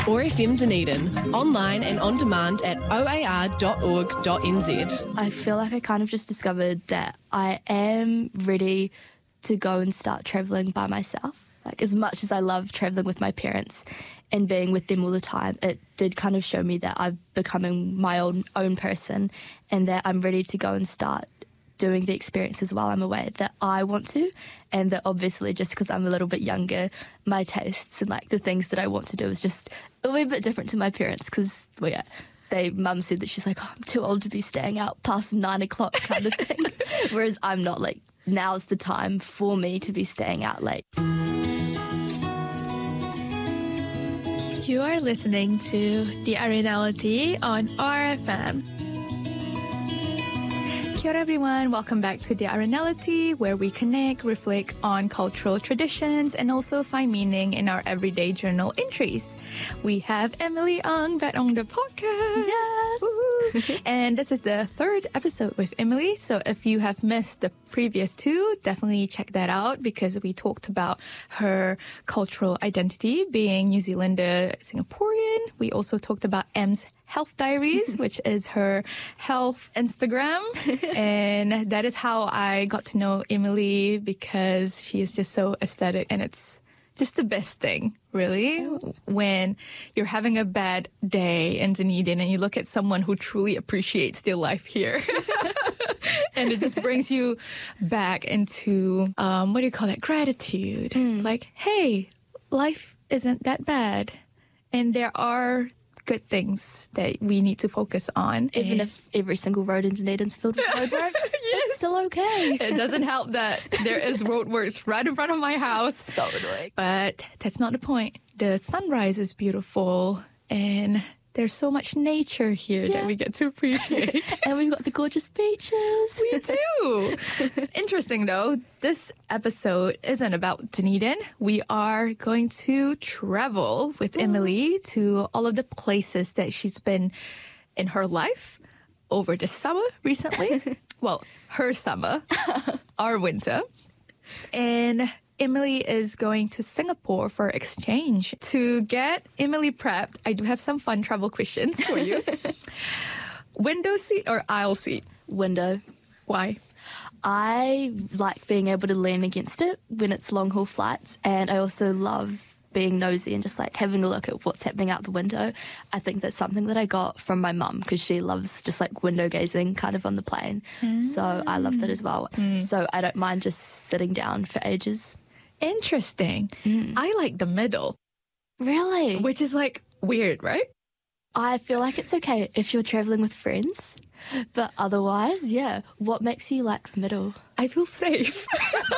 or FM Dunedin, online and on demand at oar.org.nz. I feel like I kind of just discovered that I am ready to go and start travelling by myself. Like, as much as I love travelling with my parents and being with them all the time, it did kind of show me that I'm becoming my own person, and that I'm ready to go and start doing the experiences while I'm away that I want to, and that obviously just because I'm a little bit younger, my tastes and like the things that I want to do is just a wee bit different to my parents, because Mum said that she's like, I'm too old to be staying out past 9 o'clock kind of thing. Whereas I'm not, like, now's the time for me to be staying out late. You are listening to The Arenality on RFM. Kia ora everyone, welcome back to The Arenality, where we connect, reflect on cultural traditions and also find meaning in our everyday journal entries. We have Emily Ang back on the podcast. Yes! Woo-hoo. And this is the third episode with Emily, so if you have missed the previous two, definitely check that out, because we talked about her cultural identity being New Zealander Singaporean. We also talked about M's Health Diaries, which is her health Instagram. And that is how I got to know Emily, because she is just so aesthetic, and it's just the best thing, really. Ooh. When you're having a bad day in Dunedin and you look at someone who truly appreciates their life here. And it just brings you back into, gratitude. Like, hey, life isn't that bad. And there are good things that we need to focus on. Even if every single road in Dunedin's filled with roadworks, yes. It's still okay. It doesn't help that there is roadworks right in front of my house. So annoying. But that's not the point. The sunrise is beautiful, and there's so much nature here that we get to appreciate. And we've got the gorgeous beaches. We do. Interesting, though, this episode isn't about Dunedin. We are going to travel with Emily to all of the places that she's been in her life over the summer recently. Well, her summer, our winter. And Emily is going to Singapore for exchange. To get Emily prepped, I do have some fun travel questions for you. Window seat or aisle seat? Window. Why? I like being able to lean against it when it's long haul flights, and I also love being nosy and just like having a look at what's happening out the window. I think that's something that I got from my mum, because she loves just like window gazing kind of on the plane. So I love that as well. So I don't mind just sitting down for ages. Interesting. I like the middle. Really? Which is like weird, right? I feel like it's okay if you're traveling with friends, but otherwise, yeah. What makes you like the middle? I feel safe.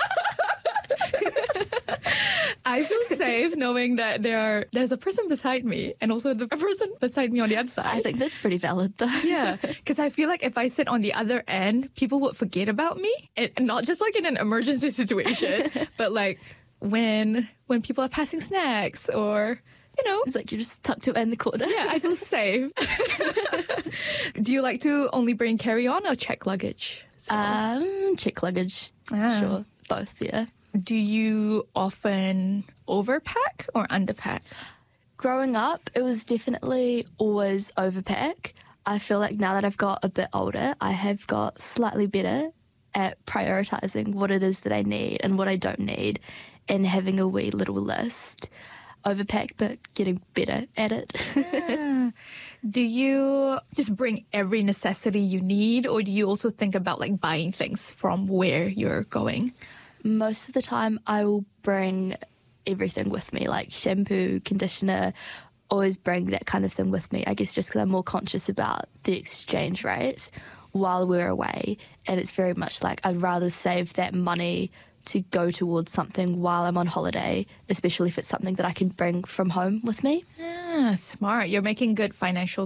I feel safe knowing that there's a person beside me, and also the person beside me on the other side. I think that's pretty valid, though. Yeah, because I feel like if I sit on the other end, people would forget about me, and not just like in an emergency situation, but like when people are passing snacks, or you know, it's like you're just tucked away in the corner. Yeah, I feel safe. Do you like to only bring carry-on or check luggage? Check luggage. Sure, both. Yeah. Do you often overpack or underpack? Growing up, it was definitely always overpack. I feel like now that I've got a bit older, I have got slightly better at prioritising what it is that I need and what I don't need, and having a wee little list. Overpack, but getting better at it. Yeah. Do you just bring every necessity you need, or do you also think about like buying things from where you're going? Most of the time, I will bring everything with me, like shampoo, conditioner, always bring that kind of thing with me. I guess just because I'm more conscious about the exchange rate while we're away. And it's very much like I'd rather save that money to go towards something while I'm on holiday, especially if it's something that I can bring from home with me. Ah, smart. You're making good financial